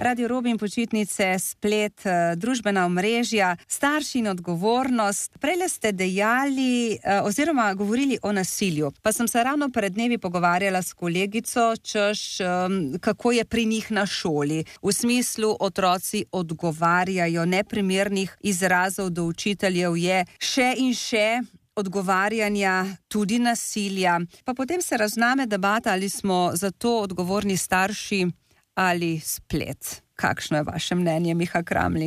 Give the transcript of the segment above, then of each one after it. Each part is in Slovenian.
Radio Robi in počitnice, splet, družbena omrežja, starši in odgovornost. Prejle ste dejali oziroma govorili o nasilju. Pa sem se ravno pred dnevi pogovarjala s kolegico, kako je pri njih na šoli. V smislu, otroci odgovarjajo, neprimernih izrazov do učiteljev je še in še, odgovarjanja, tudi nasilja. Pa potem se razname debata, ali smo za to odgovorni starši ali splet. Kakšno je vaše mnenje, Miha Kramli?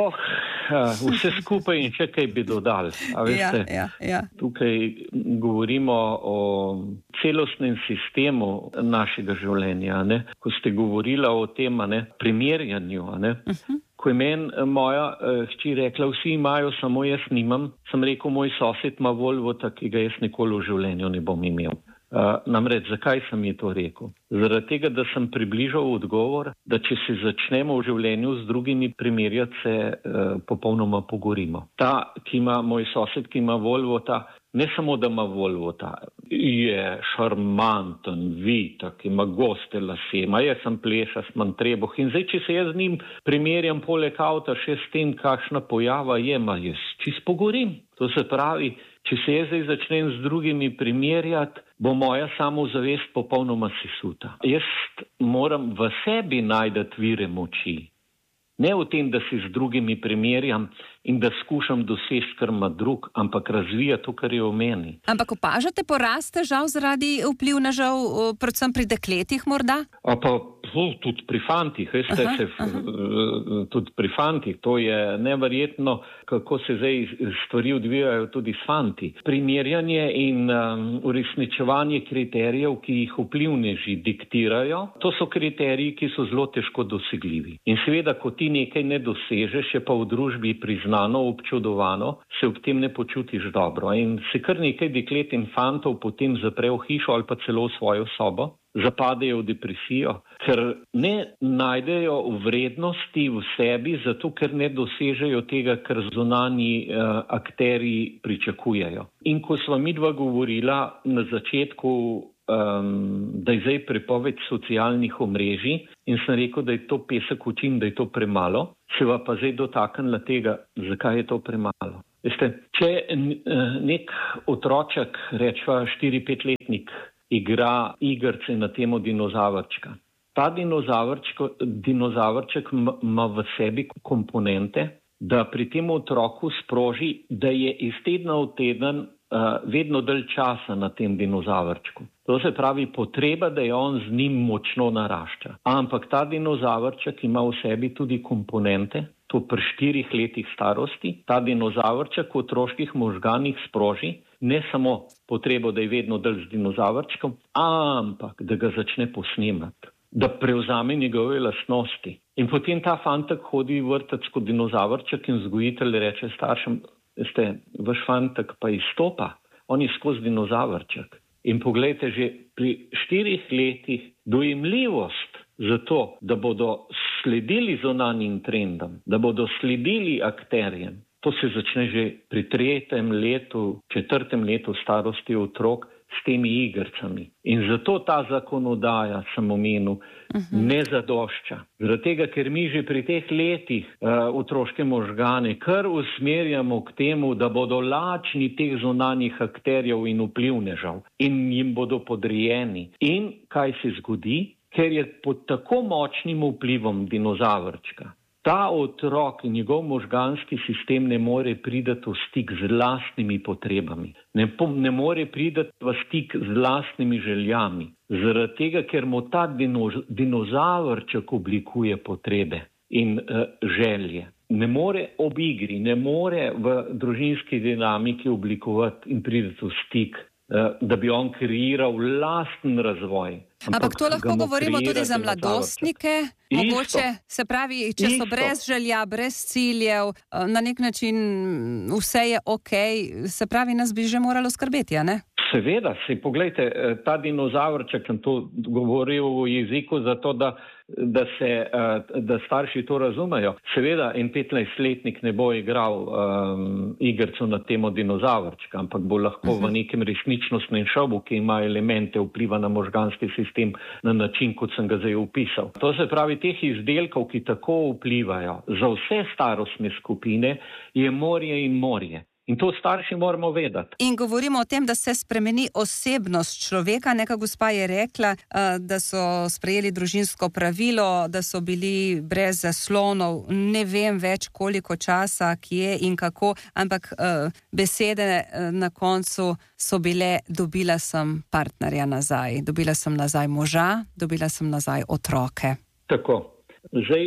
Vse skupaj in še kaj bi dodali. A veste, ja. Tukaj govorimo o celostnem sistemu našega življenja, ne? Ko ste govorila o tem, primerjanju, ne? Ko je meni moja hči rekla, vsi imajo, samo jaz nimam, sem rekel, moj sosed ima Volvota, ki ga jaz nikoli v življenju ne bom imel. Namreč, zakaj sem ji to rekel? Zaradi tega, da sem približal odgovor, da če se začnemo v življenju z drugimi primerjati, se popolnoma pogorimo. Moj sosed, ki ima Volvota, ne samo, da ima Volvota, je šarmanten, vitak, ima goste lase, jaz sem plešast, imam trebuh. In zdaj, če se jaz z njim primerjam poleg avta še s tem, kakšna pojava je, jaz čist pogorim. To se pravi, če se jaz zdaj začnem z drugimi primerjati, bo moja samozavest popolnoma sesuta. Jaz moram v sebi najdati vire moči. Ne v tem, da se z drugimi primerjam in da skušam doseči, kar ima drug, ampak razvija to, kar je v meni. Ampak opažate porast težav zaradi vplivnežev, predvsem pri dekletih morda? Tudi pri fantih, tudi pri fantih. To je neverjetno, kako se zdaj stvari odvijajo tudi s fanti. Primerjanje in uresničevanje kriterijev, ki jih vplivneži diktirajo, to so kriteriji, ki so zelo težko dosegljivi. In seveda, ko ti nekaj ne dosežeš, je pa v družbi priznano, občudovano, se ob tem ne počutiš dobro. In se kar nekaj deklet in fantov potem zapre v hišo ali pa celo v svojo sobo, zapadejo v depresijo, ker ne najdejo vrednosti v sebi, zato ker ne dosežejo tega, kar zunanji akterji pričakujejo. In ko sva midva govorila na začetku, da je zdaj prepoved socialnih omrežij in sem rekel, da je to pesek oči in da je to premalo, se va pa zdaj dotaknila tega, zakaj je to premalo. Veste, če nek otroček, rečva 4-5-letnik, igra igrice na temo dinozavrčka. Ta dinozavrček ima v sebi komponente, da pri tem otroku sproži, da je iz tedna v teden vedno dalj časa na tem dinozavrčku. To se pravi potreba, da je on z njim močno narašča. Ampak ta dinozavrček ima v sebi tudi komponente, to pri 4 letih starosti, ta dinozavrček v otroških možganih sproži ne samo potrebo, da je vedno dalj z dinozavrčkom, ampak da ga začne posnemati, da prevzame njegove lastnosti. In potem ta fantek hodi vrtec kot dinozavrček in vzgojitelj reče staršem, veste, vaš fantek pa izstopa, on je skozi dinozavrček. In poglejte, že pri 4 letih dojemljivost za to, da bodo sledili zunanjim trendom, da bodo sledili akterjem, to se začne že pri 3. letu, 4. letu starosti otrok s temi igricami. In zato ta zakonodaja, sem omenil, ne zadošča. Zaradi tega, ker mi že pri teh letih otroške možgane kar usmerjamo k temu, da bodo lačni teh zunanjih akterjev in vplivnežav in jim bodo podrejeni. In kaj se zgodi? Ker je pod tako močnim vplivom dinozavrčka, ta otrok in njegov možganski sistem ne more priti v stik z lastnimi potrebami, ne more priti v stik z lastnimi željami, zaradi tega, ker mu ta dinozavrček oblikuje potrebe in želje. Ne more ob igri, ne more v družinski dinamiki oblikovati in priti v stik, da bi on kreiral lasten razvoj. Ampak to lahko govorimo tudi za mladostnike, mogoče, se pravi, če so brez želja, brez ciljev, na nek način vse je okej, se pravi, nas bi že moralo skrbeti, a ne? Seveda, poglejte, ta dinozavrček, sem to govoril v jeziku zato, da starši to razumejo. Seveda, en 15-letnik ne bo igral igrico na temo dinozavrčka, ampak bo lahko v nekem resničnostnem šovu, ki ima elemente vpliva na možganski sistem na način, kot sem ga zdaj opisal. To se pravi, teh izdelkov, ki tako vplivajo za vse starostne skupine, je morje in morje. In to starši moramo vedeti. In govorimo o tem, da se spremeni osebnost človeka. Neka gospa je rekla, da so sprejeli družinsko pravilo, da so bili brez zaslonov, ne vem več koliko časa, kje in kako, ampak besede na koncu so bile: dobila sem partnerja nazaj, dobila sem nazaj moža, dobila sem nazaj otroke. Tako. Zdaj,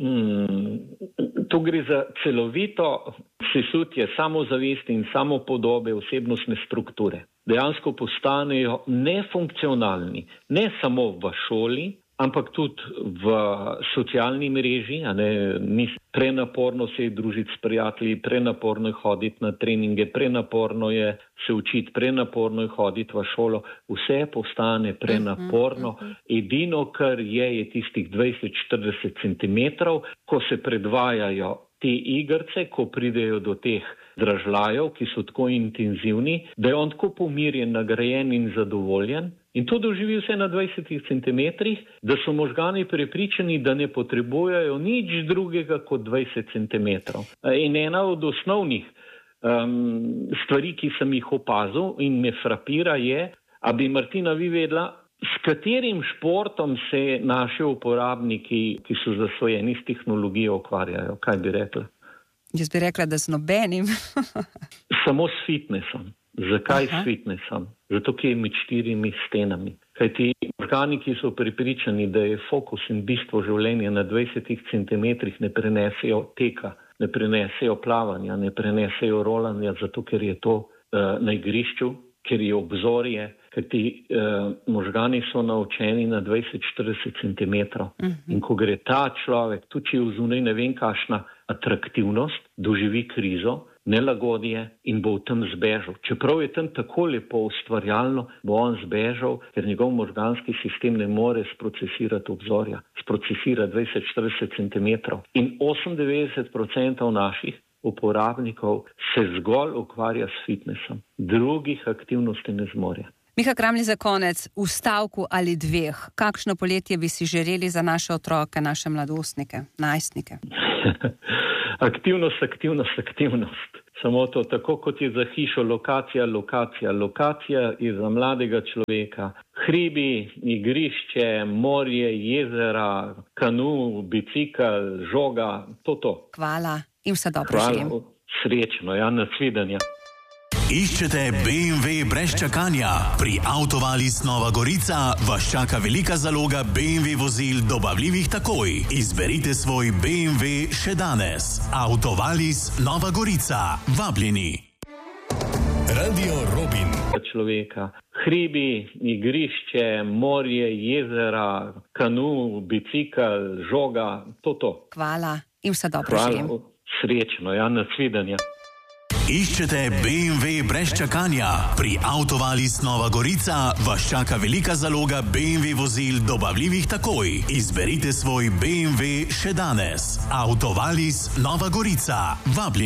tu gre za celovito sesutje samozavesti in samopodobe osebnostne strukture. Dejansko postanejo nefunkcionalni, ne samo v šoli, ampak tudi v socialni mreži. Prenaporno se je družiti s prijatelji, prenaporno je hoditi na treninge, prenaporno je se učiti, prenaporno je hoditi v šolo. Vse postane prenaporno. Edino, kar je tistih 20-40 centimetrov, ko se predvajajo te igrice, ko pridejo do teh dražljajev, ki so tako intenzivni, da je on tako pomirjen, nagrajen in zadovoljen. In to doživi vse na 20 centimetrih, da so možgani prepričani, da ne potrebujejo nič drugega kot 20 centimetrov. In ena od osnovnih stvari, ki sem jih opazil in me frapira, je, a bi Martina vi vedela, s katerim športom se naši uporabniki, ki so zasvojeni s tehnologijo, ukvarjajo? Kaj bi rekla? Jaz bi rekla, da z nobenim. Samo s fitnessom. Zakaj s fitnessom? Zato, ker je med 4 stenami. Kajti možgani, ki so prepričani, da je fokus in bistvo življenja na 20 centimetrih, ne prenesejo teka, ne prenesejo plavanja, ne prenesejo rolanja, zato ker je to na igrišču, ker je obzorje, kajti možgani so naučeni na 20-40 centimetrov. In ko gre ta človek, tudi če je vzunaj ne vem kakšna atraktivnost, doživi krizo, nelagodje in bo v tem zbežal. Čeprav je tam tako lepo ustvarjalno, bo on zbežal, ker njegov možganski sistem ne more sprocesirati obzorja, sprocesira 20-40 centimetrov. In 98% naših uporabnikov se zgolj ukvarja s fitnessom. Drugih aktivnosti ne zmore. Miha Kramli, za konec, v stavku ali dveh, kakšno poletje bi si želeli za naše otroke, naše mladostnike, najstnike? Aktivnost. Samo to, tako kot je za hišo lokacija. Lokacija je za mladega človeka. Hribi, igrišče, morje, jezera, kanu, bicikel, žoga, to. Hvala in vse dobro želim. Srečno, nasvidenja. Iščete BMW brez čakanja? Pri Autovalis Nova Gorica vas čaka velika zaloga BMW vozil dobavljivih takoj. Izberite svoj BMW še danes. Autovalis Nova Gorica. Vabljeni. Radio Robin. Človeka. Hribi, igrišče, morje, jezera, kanu, bicikel, žoga, to. Hvala in vse dobro želim. Srečno, nasvidenja. Iščete BMW brez čakanja? Pri Autovalis Nova Gorica vas čaka velika zaloga BMW vozil dobavljivih takoj. Izberite svoj BMW še danes. Autovalis Nova Gorica. Vabljeni.